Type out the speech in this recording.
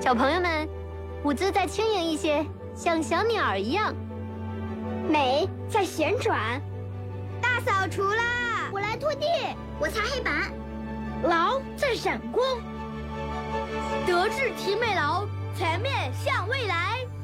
小朋友们，舞姿再轻盈一些，像小鸟一样。 美在旋转。 大扫除啦！ 我来拖地， 我擦黑板。 劳在闪光。 德智体美劳，全面向未来。